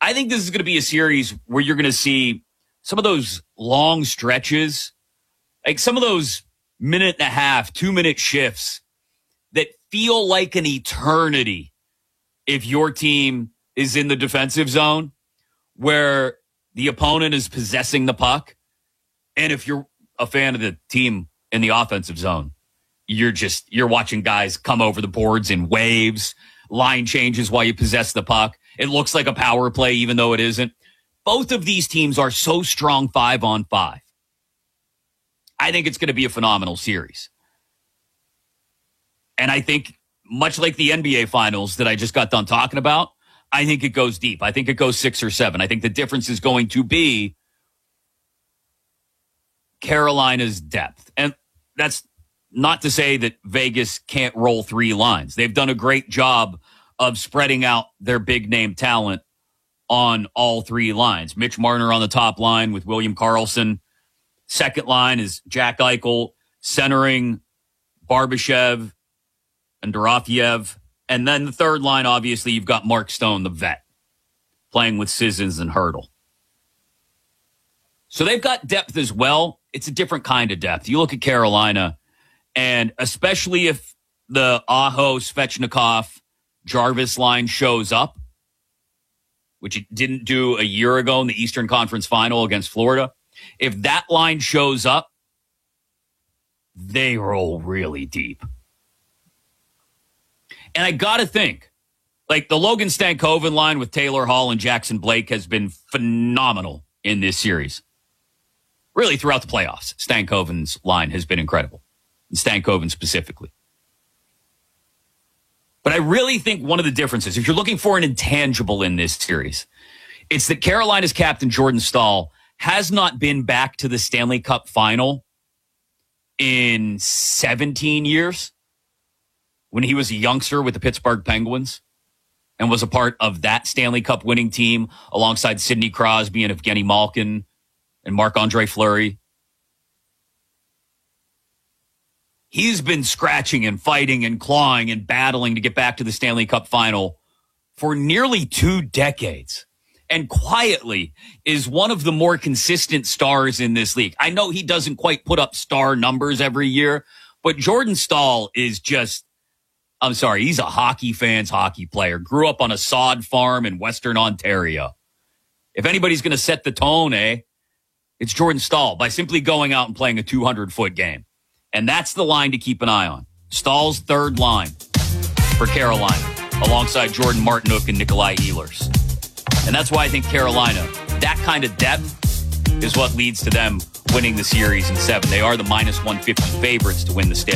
I think this is going to be a series where you're going to see some of those long stretches, like some of those minute and a half, 2-minute shifts that feel like an eternity if your team is in the defensive zone where the opponent is possessing the puck. And if you're a fan of the team in the offensive zone, you're watching guys come over the boards in waves, line changes while you possess the puck. It looks like a power play, even though it isn't. Both of these teams are so strong 5-on-5. I think it's going to be a phenomenal series. And I think, much like the NBA Finals that I just got done talking about, I think it goes deep. I think it goes 6 or 7. I think the difference is going to be Carolina's depth. And that's not to say that Vegas can't roll 3 lines. They've done a great job of spreading out their big name talent on all 3 lines. Mitch Marner on the top line with William Karlsson. Second line is Jack Eichel centering Barbashev and Dorofiev. And then the third line, obviously, you've got Mark Stone, the vet, playing with Sissons and Hurdle. So they've got depth as well. It's a different kind of depth. You look at Carolina, and especially if the Aho, Svechnikov, Jarvis line shows up, which it didn't do a year ago in the Eastern Conference Final against Florida. If that line shows up, they roll really deep. And I got to think, like the Logan Stankoven line with Taylor Hall and Jackson Blake has been phenomenal in this series. Really throughout the playoffs, Stankoven's line has been incredible. And Stankoven specifically. But I really think one of the differences, if you're looking for an intangible in this series, it's that Carolina's captain Jordan Staal has not been back to the Stanley Cup final in 17 years when he was a youngster with the Pittsburgh Penguins and was a part of that Stanley Cup winning team alongside Sidney Crosby and Evgeny Malkin and Marc-Andre Fleury. He's been scratching and fighting and clawing and battling to get back to the Stanley Cup final for nearly 2 decades. And quietly is one of the more consistent stars in this league. I know he doesn't quite put up star numbers every year, but Jordan Staal is just, I'm sorry, he's a hockey fan's hockey player. Grew up on a sod farm in Western Ontario. If anybody's going to set the tone, it's Jordan Staal by simply going out and playing a 200-foot game. And that's the line to keep an eye on. Staal's third line for Carolina, alongside Jordan Martinook and Nikolai Ehlers. And that's why I think Carolina, that kind of depth is what leads to them winning the series in 7. They are the -150 favorites to win the Stanley